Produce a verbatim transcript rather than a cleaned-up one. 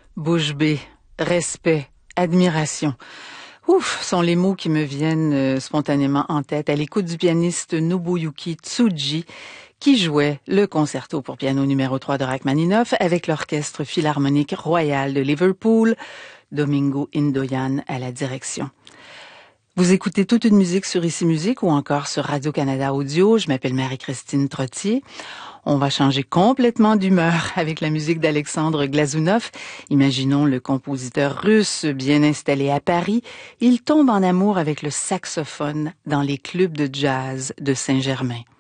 Bouche bée, respect, admiration. Ouf, sont les mots qui me viennent euh, spontanément en tête à l'écoute du pianiste Nobuyuki Tsuji, qui jouait le concerto pour piano numéro trois de Rachmaninoff avec l'Orchestre Philharmonique Royal de Liverpool, Domingo Indoyan à la direction. Vous écoutez toute une musique sur Ici Musique ou encore sur Radio-Canada Audio. Je m'appelle Marie-Christine Trottier. On va changer complètement d'humeur avec la musique d'Alexandre Glazunov. Imaginons le compositeur russe bien installé à Paris. Il tombe en amour avec le saxophone dans les clubs de jazz de Saint-Germain.